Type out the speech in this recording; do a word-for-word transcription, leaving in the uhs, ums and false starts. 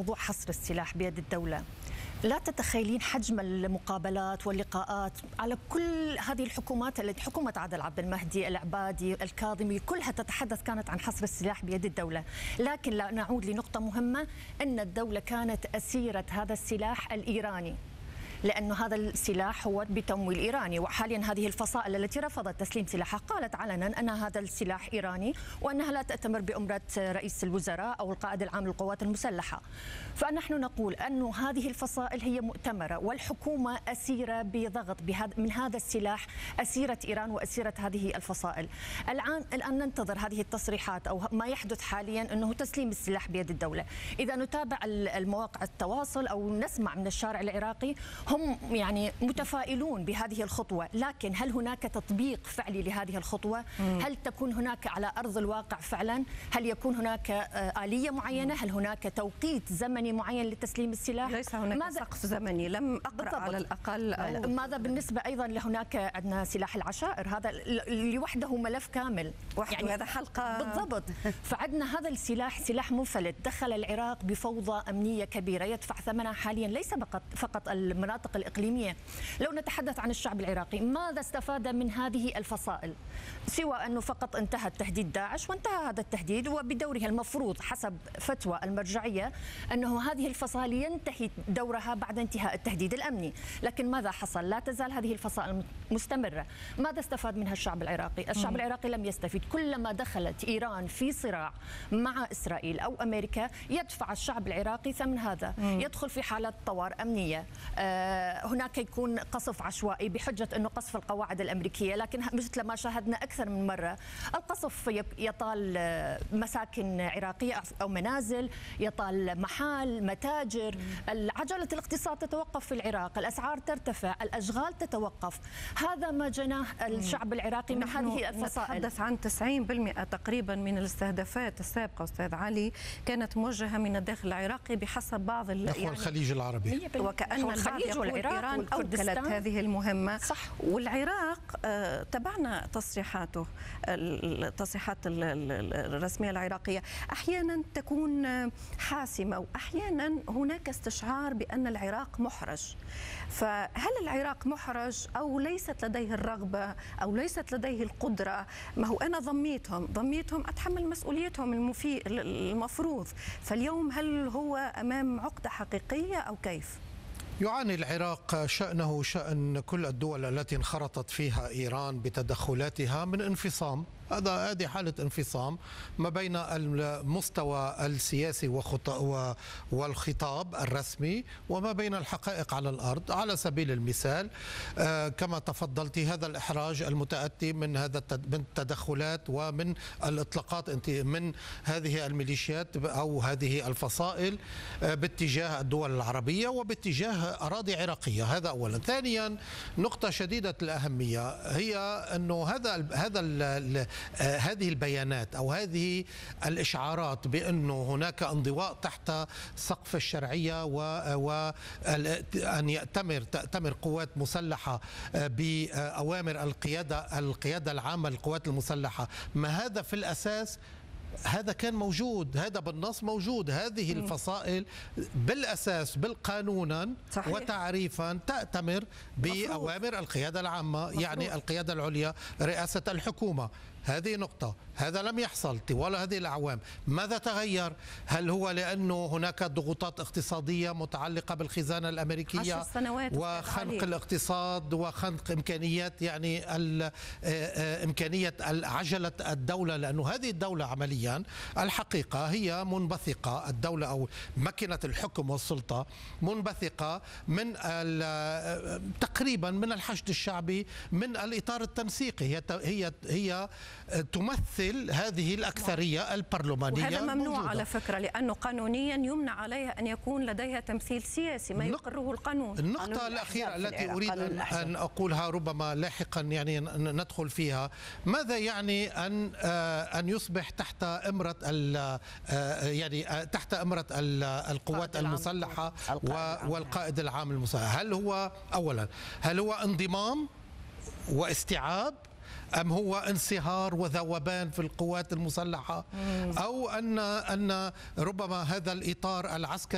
موضوع حصر السلاح بيد الدولة، لا تتخيلين حجم المقابلات واللقاءات على كل هذه الحكومات التي حكومة عادل عبد المهدي، العبادي، الكاظمي، كلها تتحدث كانت عن حصر السلاح بيد الدولة. لكن لا نعود لنقطة مهمة، أن الدولة كانت أسيرة هذا السلاح الإيراني، لأنه هذا السلاح هو بتمويل إيراني. وحاليا هذه الفصائل التي رفضت تسليم سلاحها قالت علنا أن هذا السلاح إيراني وأنها لا تأتمر بأمرة رئيس الوزراء أو القائد العام للقوات المسلحة. فنحن نقول أن هذه الفصائل هي مؤتمرة، والحكومة أسيرة بضغط من هذا السلاح، أسيرة إيران وأسيرة هذه الفصائل. الآن الآن ننتظر هذه التصريحات أو ما يحدث حاليا أنه تسليم السلاح بيد الدولة. إذا نتابع المواقع التواصل أو نسمع من الشارع العراقي، هم يعني متفائلون بهذه الخطوة، لكن هل هناك تطبيق فعلي لهذه الخطوة؟ مم. هل تكون هناك على أرض الواقع فعلا؟ هل يكون هناك آلية معينة؟ هل هناك توقيت زمني معين لتسليم السلاح؟ ليس هناك ماذا... سقف زمني، لم أقرأ بالضبط. على الأقل أو... ماذا بالنسبة أيضا لهناك عندنا سلاح العشائر، هذا لوحده ملف كامل يعني هذا حلقة بالضبط. فعندنا هذا السلاح سلاح منفلت دخل العراق بفوضى أمنية كبيرة يدفع ثمنها حاليا ليس فقط فقط المناطق الإقليمية. لو نتحدث عن الشعب العراقي، ماذا استفاد من هذه الفصائل؟ سوى أنه فقط انتهى تهديد داعش، وانتهى هذا التهديد، وبدورها المفروض حسب فتوى المرجعية أنه هذه الفصائل ينتهي دورها بعد انتهاء التهديد الأمني. لكن ماذا حصل؟ لا تزال هذه الفصائل مستمرة. ماذا استفاد منها الشعب العراقي؟ الشعب العراقي لم يستفيد. كلما دخلت إيران في صراع مع إسرائيل أو أمريكا يدفع الشعب العراقي ثمن هذا، يدخل في حالة طوارئ أمنية، هناك يكون قصف عشوائي بحجة أنه قصف القواعد الأمريكية، لكن مثل ما شاهدنا أكثر من مرة القصف يطال مساكن عراقية أو منازل، يطال محال، متاجر، عجلة الاقتصاد تتوقف في العراق، الأسعار ترتفع، الأشغال تتوقف. هذا ما جناه الشعب العراقي من هذه الفصائل. نتحدث عن تسعين بالمئة تقريبا من الاستهدافات السابقة أستاذ علي كانت موجهة من الداخل العراقي بحسب بعض يعني الخليج العربي، وكأن الخليج والعراق إيران أوكلت هذه المهمة. صح. والعراق آه تبعنا تصريحاته، التصريحات الرسمية العراقية أحيانا تكون حاسمة وأحيانا هناك استشعار بأن العراق محرج. فهل العراق محرج أو ليست لديه الرغبة أو ليست لديه القدرة؟ ما هو أنا ضميتهم ضميتهم أتحمل مسؤوليتهم المفي... المفروض. فاليوم هل هو أمام عقدة حقيقية أو كيف؟ يعاني العراق شأنه شأن كل الدول التي انخرطت فيها إيران بتدخلاتها من انفصام. هذا هذه حالة انفصام ما بين المستوى السياسي والخطاب الرسمي وما بين الحقائق على الأرض. على سبيل المثال كما تفضلت، هذا الإحراج المتأتي من هذا من التدخلات ومن الإطلاقات من هذه الميليشيات أو هذه الفصائل باتجاه الدول العربية وباتجاه أراضي عراقية. هذا أولا. ثانيا، نقطة شديدة الأهمية هي أنه هذا هذا هذه البيانات أو هذه الإشعارات بأنه هناك انضواء تحت سقف الشرعية وأن يأتمر تأتمر قوات مسلحة بأوامر القيادة القيادة العامة للقوات المسلحة، ما هذا في الأساس هذا كان موجود، هذا بالنص موجود. هذه الفصائل بالأساس بالقانونا وتعريفا تأتمر بأوامر القيادة العامة، مفروض. يعني القيادة العليا رئاسة الحكومة. هذه نقطة، هذا لم يحصل طوال هذه الأعوام. ماذا تغير؟ هل هو لأنه هناك ضغوطات اقتصادية متعلقة بالخزانة الأمريكية وخنق الاقتصاد وخنق إمكانيات يعني إمكانية عجلة الدولة؟ لأنه هذه الدولة عمليا الحقيقة هي منبثقة، الدولة أو مكنة الحكم والسلطة منبثقة من تقريبا من الحشد الشعبي، من الإطار التنسيقي. هي هي هي تمثل هذه الأكثرية البرلمانية. وهذا ممنوع موجودة. على فكرة، لأنه قانونيا يمنع عليها أن يكون لديها تمثيل سياسي ما يقره القانون. النقطة الأخيرة التي أريد أن أقولها ربما لاحقا يعني ندخل فيها، ماذا يعني أن أن يصبح تحت إمرة يعني تحت إمرة القوات المسلحة والقائد العام المسلح؟ هل هو أولا هل هو انضمام واستيعاب أم هو انصهار وذوبان في القوات المسلحة، أو أن أن ربما هذا الإطار العسكري